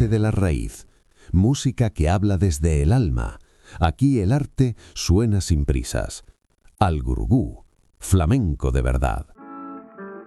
nace de la raíz, música que habla desde el alma. Aquí el arte suena sin prisas. Al Gurugú, flamenco de verdad.